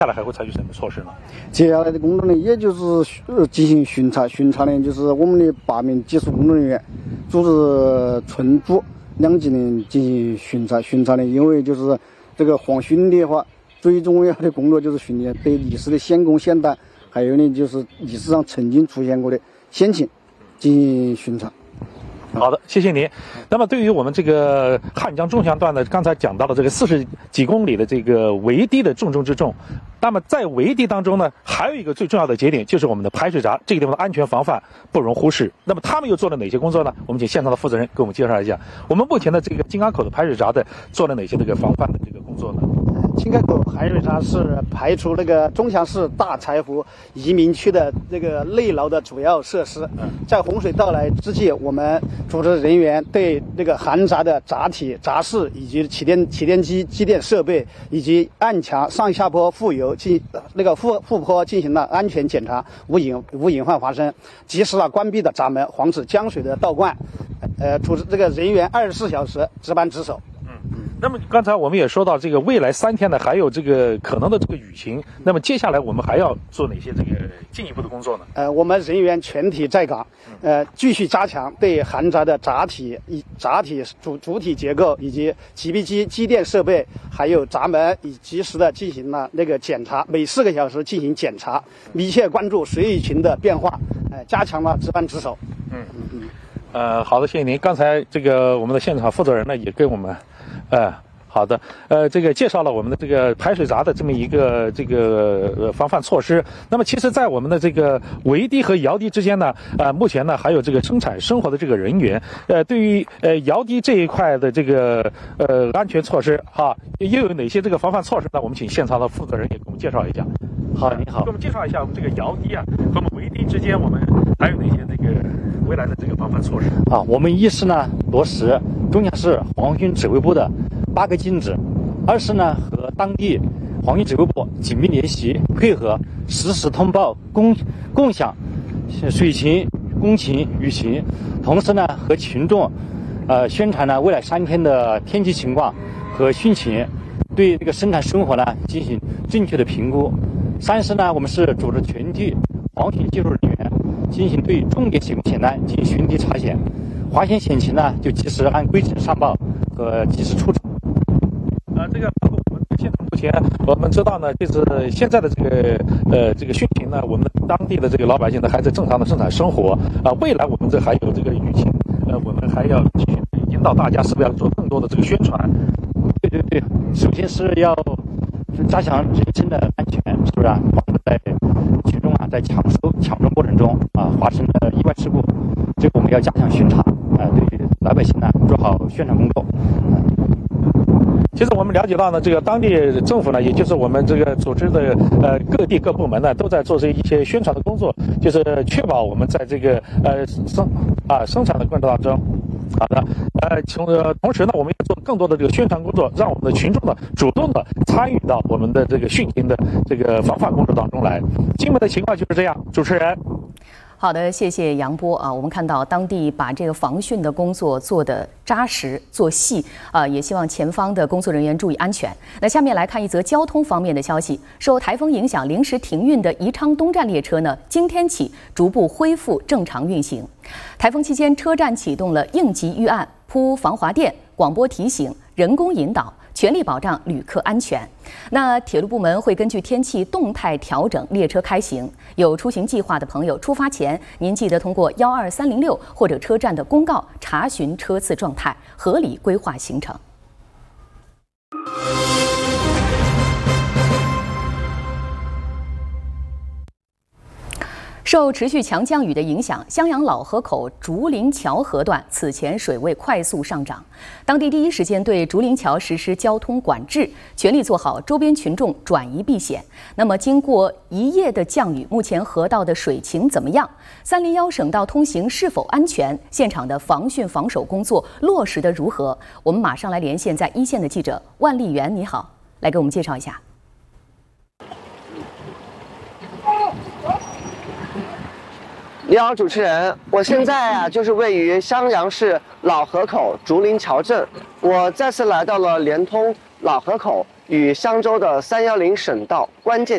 下来还会采取什么措施呢？ 接下来的工作呢，也就是进行巡查。巡查呢，就是我们的8名技术工作人员组织村组2级呢进行巡查。巡查呢，因为就是这个防汛的话，最重要的工作就是巡查对历史的县工县单，还有呢就是历史上曾经出现过的县情进行巡查。 好的，谢谢您。那么对于我们这个汉江中江段呢，刚才讲到了这个40几公里的这个围堤的重中之重。那么在围堤当中呢，还有一个最重要的节点，就是我们的排水闸，这个地方的安全防范不容忽视。那么他们又做了哪些工作呢？我们请现场的负责人给我们介绍一下，我们目前的这个金港口的排水闸的做了哪些这个防范的这个工作呢？ 金港口排水闸是排除那个中强市大柴胡移民区的这个内涝的主要设施。在洪水到来之际，我们组织人员对那个含闸的闸体、闸室以及起电机、机电设备以及岸墙上下坡复油副坡进行了安全检查，无隐患发生，及时关闭的闸门，防止江水的倒灌。组织这个人员24小时值班值守。 那么刚才我们也说到，这个未来3天呢，还有这个可能的这个雨情。那么接下来我们还要做哪些这个进一步的工作呢？ 我们人员全体在岗，继续加强对含闸的闸体主体结构以及起闭机、机电设备，还有闸门，及时的进行了那个检查，每4个小时进行检查，密切关注水域群的变化，加强了值班值守。 好的，谢谢您。刚才这个我们的现场负责人呢，也跟我们。好的，这个介绍了我们的这个排水闸的这么一个这个防范措施。那么其实，在我们的这个围堤和瑶堤之间呢，目前呢还有这个生产生活的这个人员。对于瑶堤这一块的这个安全措施又有哪些这个防范措施呢？我们请现场的负责人也给我们介绍一下。 好，你好， 给我们介绍一下我们这个瑶堤和我们围堤之间，我们还有哪些这个未来的这个防范措施？ 我们一是呢落实中强市防汛指挥部的8个禁止，二是呢和当地防汛指挥部紧密联系配合，实时通报共享水情、工情、雨情，同时呢和群众宣传呢未来3天的天气情况和汛情，对这个生产生活呢进行正确的评估。三是呢我们是组织全体防汛技术人员进行对重点险工险单进行巡堤查险，发现险情呢就及时按规程上报和及时处置。 这个包括我们现场目前我们知道呢，就是现在的这个汛情呢，我们当地的这个老百姓呢还在正常的生产生活未来我们这还有这个雨情，我们还要继续引导大家，是不是要做更多的这个宣传？ 对，首先是要加强人身的安全，是不是防止在群众在抢证过程中发生了意外事故，这个我们要加强巡查对老百姓呢做好宣传工作。 其实我们了解到呢，这个当地政府呢，也就是我们这个组织的各地各部门呢，都在做这一些宣传的工作，就是确保我们在这个生产的过程当中。好的，同时呢，我们要做更多的这个宣传工作，让我们的群众呢主动的参与到我们的这个汛情的这个防范工作当中来。基本的情况就是这样，主持人。 好的，谢谢杨波我们看到当地把这个防汛的工作做得扎实、做细也希望前方的工作人员注意安全。那下面来看一则交通方面的消息，受台风影响临时停运的宜昌东站列车呢，今天起逐步恢复正常运行。台风期间，车站启动了应急预案、铺防滑垫、广播提醒、人工引导，全力保障旅客安全。那铁路部门会根据天气动态调整列车开行。有出行计划的朋友，出发前您记得通过12306或者车站的公告查询车次状态，合理规划行程。受持续强降雨的影响，襄阳老河口竹林桥河段此前水位快速上涨，当地第一时间对竹林桥实施交通管制，全力做好周边群众转移避险。那么，经过1夜的降雨，目前河道的水情怎么样？301省道通行是否安全？现场的防汛防守工作落实的如何？我们马上来连线在一线的记者万丽媛，你好，来给我们介绍一下。 你好，主持人，我现在就是位于襄阳市老河口竹林桥镇，我再次来到了连通老河口与襄州的310省道关键